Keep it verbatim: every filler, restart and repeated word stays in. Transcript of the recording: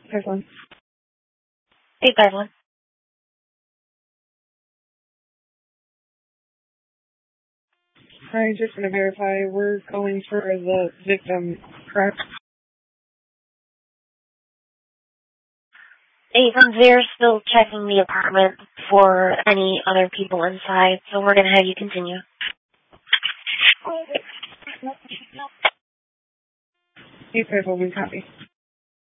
Pipeline. Hey, Pipeline. Alright, just gonna verify, we're going for the victim, correct? Avon, they're still checking the apartment for any other people inside, so we're gonna have you continue. Hey, Pipeline, copy.